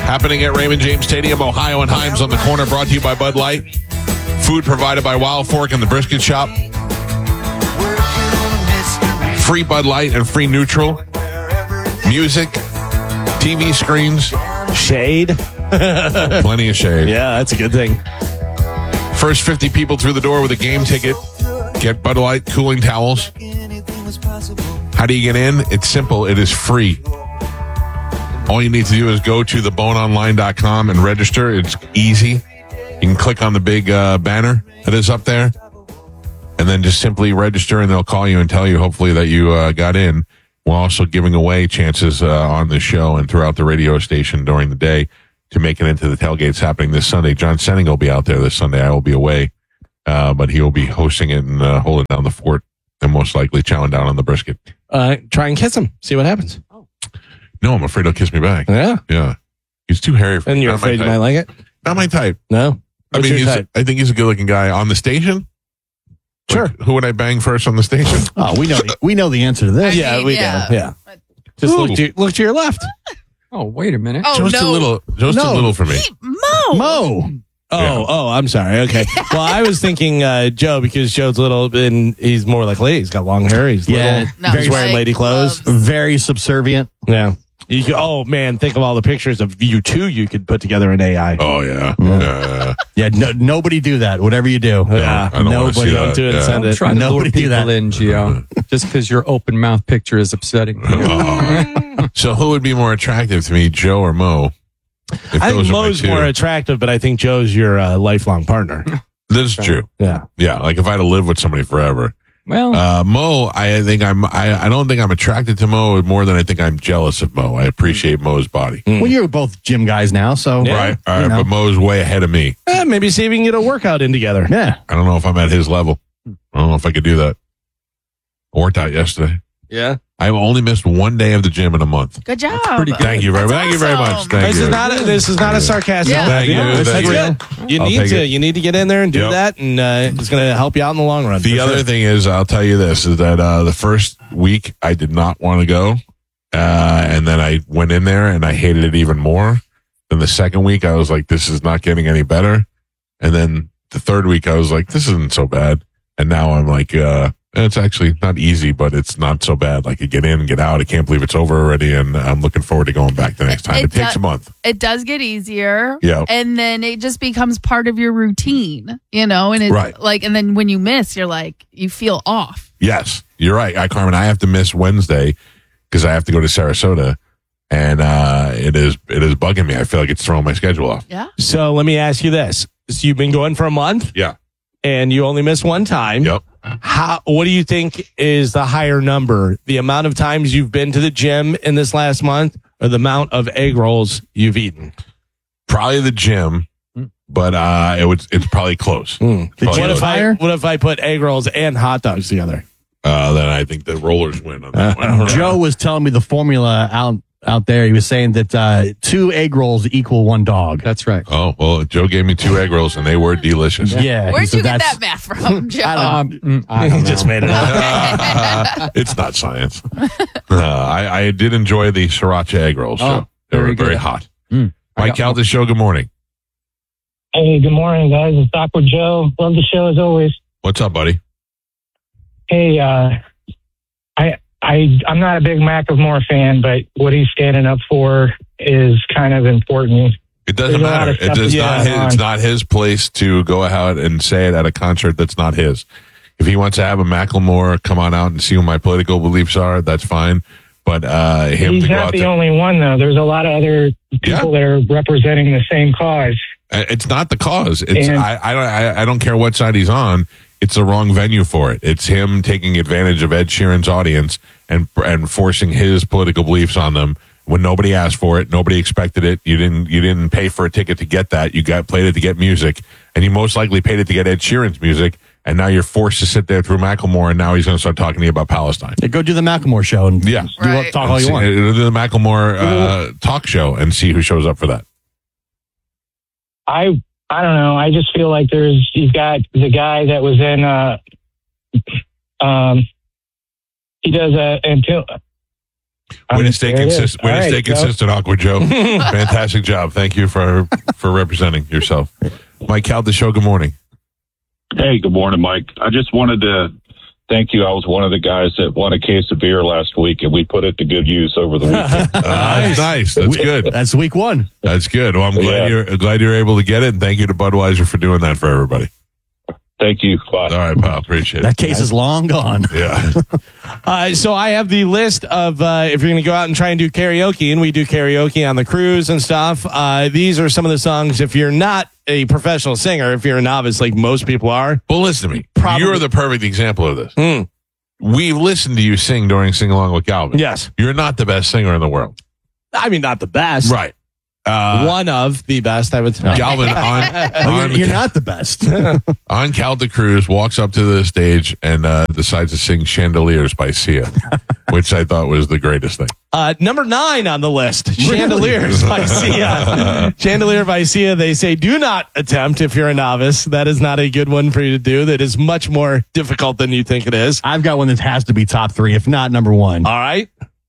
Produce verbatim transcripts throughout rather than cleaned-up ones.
Happening at Raymond James Stadium, Ohio and Himes on the corner, brought to you by Bud Light. Food provided by Wild Fork and the Brisket Shop. Free Bud Light and free Neutral. Music, T V screens. Shade. Plenty of shade. Yeah, that's a good thing. First fifty people through the door with a game ticket get Bud Light cooling towels. How do you get in? It's simple. It is free. All you need to do is go to the bone online dot com and register. It's easy. You can click on the big uh, banner that is up there and then just simply register, and they'll call you and tell you, hopefully, that you uh, got in. We're also giving away chances uh, on the show and throughout the radio station during the day to make it into the tailgates happening this Sunday. John Senning will be out there this Sunday. I will be away, uh, but he will be hosting it and uh, holding down the fort and most likely chowing down on the brisket. Uh, try and kiss him. See what happens. No, I'm afraid he'll kiss me back. Yeah. Yeah. He's too hairy for me. And you're Not my afraid you type. might like it? Not my type. No? I What's mean, your he's, type? I think he's a good-looking guy. On the station? Sure. Like, who would I bang first on the station? Oh, we know we know the answer to this. Yeah, we yeah. do. Yeah. Just Ooh. look to, look to your left. Oh, wait a minute. Oh, Joe's no. too little. Joe's No. too little for me. Hey, Mo. Mo. Oh, Yeah. oh, I'm sorry. Okay. Well, I was thinking uh, Joe because Joe's little and he's more like lady. He's got long hair. He's Yeah. little. No, He's wearing like lady clothes. gloves. Very subservient. Yeah. You could, oh, man. Think of all the pictures of you two you could put together in A I. Oh, yeah. Uh, Yeah, no, nobody do that. Whatever you do. yeah. I don't wanna Nobody see don't that. do it and Yeah. send I'm it. trying to lure Nobody do people that. in, Gio. Just because your open mouth picture is upsetting. oh. So who would be more attractive to me, Joe or Mo? If I those think are my Mo's two. more attractive, but I think Joe's your uh, lifelong partner. This is true. Yeah. Yeah, like if I had to live with somebody forever. Well, Uh, Mo, I think I'm. I, I don't think I'm attracted to Mo more than I think I'm jealous of Mo. I appreciate Mo's body. Well, you're both gym guys now, so Yeah. Right, all right, you know. but Mo's way ahead of me. Eh, maybe see if we can get a workout in together. Yeah. I don't know if I'm at his level. I don't know if I could do that. I worked out yesterday. Yeah. I've only missed one day of the gym in a month. Good job. pretty good. Thank you very, That's thank you very much. awesome. Thank This you. is not a, this is not a sarcastic. Yeah. Thank you. That's Thank you. good. You I'll need take to it. you need to get in there and do Yep. that, and uh, it's going to help you out in the long run. The for other sure. thing is, I'll tell you this, is that uh, the first week I did not want to go. Uh, and then I went in there and I hated it even more. Then the second week I was like, this is not getting any better. And then the third week I was like, this isn't so bad. And now I'm like, uh, it's actually not easy, but it's not so bad. Like you get in and get out. I can't believe it's over already. And I'm looking forward to going back the next time. It, It takes do- a month. It does get easier. Yeah. And then it just becomes part of your routine, you know, and it's Right. like, and then when you miss, you're like, you feel off. Yes, you're right. I, Carmen, I have to miss Wednesday because I have to go to Sarasota. And uh, it is it is bugging me. I feel like it's throwing my schedule off. Yeah. So let me ask you this: so you've been going for a month, Yeah. and you only missed one time. Yep. How? What do you think is the higher number? The amount of times you've been to the gym in this last month, or the amount of egg rolls you've eaten? Probably the gym, but uh, it would it's probably close. Mm. Probably What if close. I what if I put egg rolls and hot dogs together? Uh, then I think the rollers win on that Uh, one. Joe was telling me the formula out out there. He was saying that uh, two egg rolls equal one dog. that's right. Oh well, Joe gave me two egg rolls and they were delicious. Yeah. he Where'd said you get that's- that math from, Joe? Um, mm, I He don't just know. made it up. It's not science. Uh, I, I did enjoy the sriracha egg rolls. Oh, Joe. They very were very good. hot. Mm. I Mike got- Caldas show. Good morning. Hey, good morning, guys. It's Awkward Joe. Love the show as always. What's up, buddy? Hey, uh, I, I, I'm not a big Macklemore fan, but what he's standing up for is kind of important. It doesn't There's a lot matter. of It stuff does that's not. going His, on. it's not his place to go out and say it at a concert that's not his. If he wants to have a Macklemore come on out and see what my political beliefs are, that's fine. But uh, him He's to go not out the there, only one, though. There's a lot of other people that are representing the same cause. it's not the cause. It's And- I, I don't I, I don't care what side he's on. It's the wrong venue for it. It's him taking advantage of Ed Sheeran's audience and and forcing his political beliefs on them when nobody asked for it, nobody expected it. You didn't you didn't pay for a ticket to get that. You got played it to get music, and you most likely paid it to get Ed Sheeran's music. And now you're forced to sit there through Macklemore, and now he's going to start talking to you about Palestine. Yeah, go do the Macklemore show and Yeah. do what, Right. talk all you See, want. uh, the Macklemore uh, talk show and see who shows up for that. I, I don't know. I just feel like there's, you've got the guy that was in, uh, um, he does a, until, Way to Um, stay there it is. consistent. Way All to right, stay Joe. consistent, Aqua Joe. Fantastic job. Thank you for for representing yourself. Mike Cal, the show. Good morning. Hey, good morning, Mike. I just wanted to thank you. I was one of the guys that won a case of beer last week, and we put it to good use over the weekend. Uh, nice. nice. That's good. That's week one. That's good. Well, I'm glad Yeah. you're glad you're able to get it, and thank you to Budweiser for doing that for everybody. Thank you. Bye. All right, pal. Appreciate it. That case is long gone. Yeah. Uh, so I have the list of uh, if you're going to go out and try and do karaoke, and we do karaoke on the cruise and stuff. Uh, these are some of the songs. If you're not a professional singer, if you're a novice like most people are, Well, listen to me. Probably- You're the perfect example of this. Hmm. We've listened to you sing during Sing Along with Galvin. yes, You're not the best singer in the world. I mean not the best, Right. Uh, One of the best, I would say. Galvin on, Well, on, you're, you're not the best. on Cal the Cruz walks up to the stage and uh, decides to sing Chandeliers by Sia, which I thought was the greatest thing. Uh, number nine on the list, Chandeliers by Sia. Chandelier by Sia. They say, do not attempt if you're a novice. That is not a good one for you to do. That is much more difficult than you think it is. I've got one that has to be top three, if not number one. All right.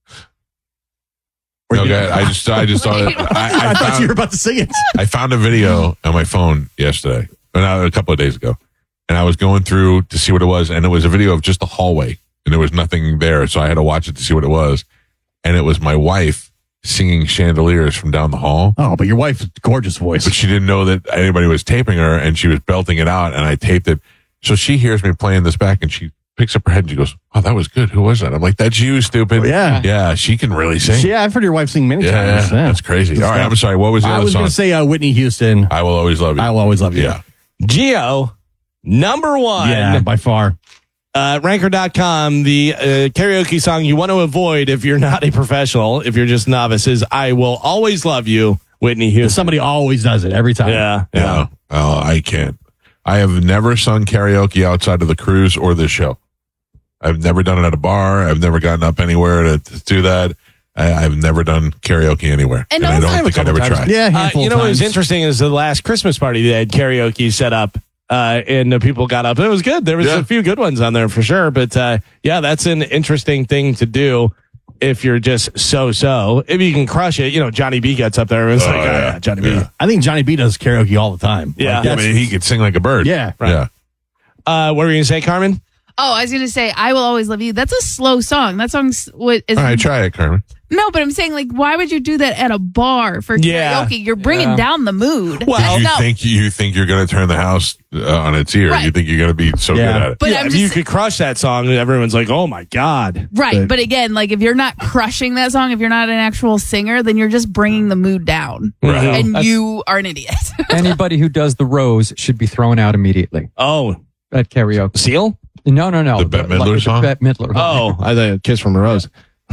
Okay, I just I just thought it, I, I, I thought found, you were about to sing it. I found a video on my phone yesterday, or not, a couple of days ago, and I was going through to see what it was, and it was a video of just the hallway, and there was nothing there, so I had to watch it to see what it was, and it was my wife singing Chandeliers from down the hall, Oh, but your wife's gorgeous voice. but she didn't know that anybody was taping her, and she was belting it out, and I taped it, so she hears me playing this back, and she picks up her head and she goes, "Oh, that was good. Who was that?" I'm like, "That's you, stupid." Yeah. yeah, she can really sing. Yeah, I've heard your wife sing many Yeah, times. yeah, that's crazy. All right, I'm sorry. What was the I other was song? going to say uh, Whitney Houston. I Will Always Love You. I will always love you. Yeah. Geo, number one. Yeah, by far. Uh, ranker dot com, the uh, karaoke song you want to avoid if you're not a professional, if you're just novice, is I Will Always Love You, Whitney Houston. Somebody always does it every time. Yeah. Yeah. Oh, I can't. I have never sung karaoke outside of the cruise or this show. I've never done it at a bar. I've never gotten up anywhere to, to do that. I, I've never done karaoke anywhere. And And, I also- don't think I'd ever try. Yeah, a Uh, handful you of know what was times. interesting is the last Christmas party they had karaoke set up, uh, and the people got up. It was good. There was Yeah. a few good ones on there for sure. But uh, yeah, that's an interesting thing to do if you're just so-so. If you can crush it, you know, Johnny B gets up there and it's Oh, like, oh, yeah. yeah, Johnny B. Yeah. I think Johnny B does karaoke all the time. Yeah. Like, Yeah, I that's- mean, he could sing like a bird. yeah. Yeah. Uh, what were you going to say, Carmen? Oh, I was going to say, I Will Always Love You. That's a slow song. That song's what is. All right, try it, Carmen. No, but I'm saying, like, why would you do that at a bar for Yeah. karaoke? You're bringing Yeah. down the mood. Well, That's You not- think you think you're going to turn the house uh, on its ear? Right. You think you're going to be so Yeah. good at it? But yeah, I'm if just you could crush that song, everyone's like, oh my God. right. But- But again, like, if you're not crushing that song, if you're not an actual singer, then you're just bringing the mood down, Right. and That's- you are an idiot. Anybody who does the rose should be thrown out immediately Oh, at karaoke. Seal? No, no, no. The Bette Midler the song? Bette Midler. Oh, I thought Kiss from a Rose.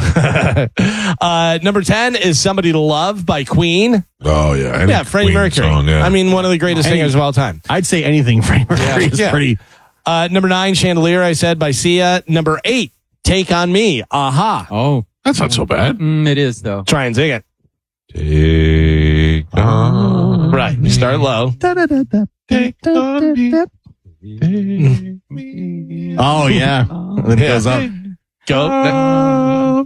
uh, number ten is Somebody to Love by Queen. Oh yeah, Any Yeah, Freddie Queen Mercury. song, yeah. I mean, one of the greatest Any- singers of all time. I'd say anything Freddie Mercury is Yeah. pretty. Uh, number nine, Chandelier, I said, by Sia. Number eight, Take On Me. Aha. Oh, that's not so bad. mm, it is though. Try and sing it. Take on Right. You start low. Take on me. Oh, yeah. Then it goes up. Go.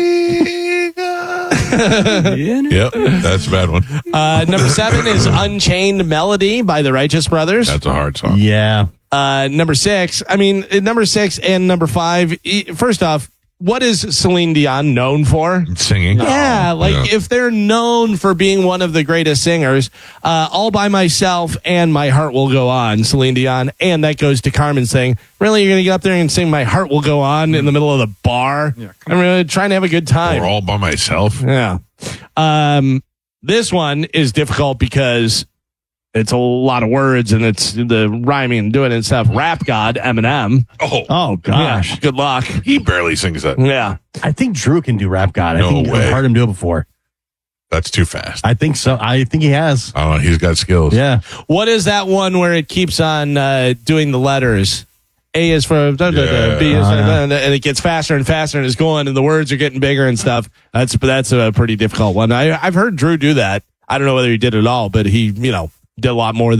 Yep, that's a bad one. Uh, number seven is Unchained Melody by the Righteous Brothers. That's a hard song. Yeah. Uh, number six, I mean, uh, number six and number five. e- First off, what is Celine Dion known for? Singing. Yeah, like Yeah. if they're known for being one of the greatest singers, uh, All by Myself and My Heart Will Go On, Celine Dion, and that goes to Carmen saying, really, you're going to get up there and sing My Heart Will Go On in the middle of the bar? Yeah, I'm really trying to have a good time. We're all by myself. Yeah. Um, this one is difficult because it's a lot of words and it's the rhyming and doing it and stuff. Rap God, Eminem. Oh, Oh, gosh. Yeah, good luck. he barely sings that. Yeah. I think Drew can do Rap God. I No think way. I've heard him do it before. That's too fast. I think so. I think he has. I don't know. He's got skills. Yeah. What is that one where it keeps on uh, doing the letters? A is for da, da, da, Yeah. B is Oh, da, yeah. da, and it gets faster and faster and it's going and the words are getting bigger and stuff. That's that's a pretty difficult one. I, I've heard Drew do that. I don't know whether he did it all, but he, you know, did a lot more than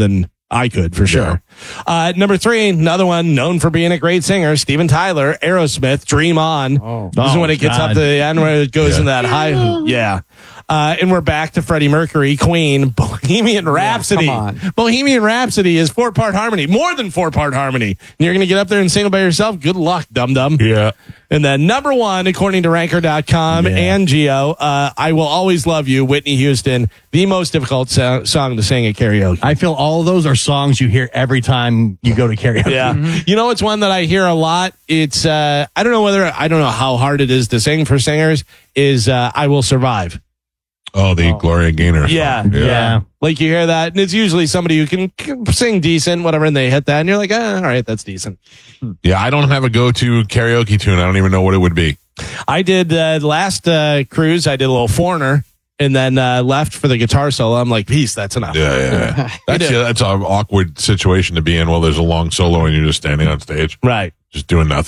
I could for sure. Uh, number three, another one known for being a great singer, Steven Tyler, Aerosmith, Dream On. Oh. This is when it gets God. up to the end where it goes Yeah. in that high. Yeah. Uh, and we're back to Freddie Mercury, Queen, Bohemian Rhapsody. come on. Bohemian Rhapsody is four part harmony, more than four part harmony. And you're going to get up there and sing it by yourself? Good luck, dum dum. Yeah. And then number one, according to ranker dot com Yeah. and Geo, uh, I Will Always Love You, Whitney Houston, the most difficult so- song to sing at karaoke. I feel all of those are songs you hear every time you go to karaoke. Yeah. You know, it's one that I hear a lot. It's, uh, I don't know whether, I don't know how hard it is to sing for singers, is uh, I Will Survive. Oh, the Gloria Gaynor. song. Yeah. Yeah. Like you hear that, and it's usually somebody who can can sing decent, whatever, and they hit that, and you're like, ah, all right, that's decent. Yeah, I don't have a go-to karaoke tune. I don't even know what it would be. I did uh, last uh, cruise, I did a little Foreigner, and then uh, left for the guitar solo. I'm like, peace, that's enough. Yeah, yeah, yeah. That's, yeah, that's an awkward situation to be in while there's a long solo and you're just standing on stage, Right. just doing nothing.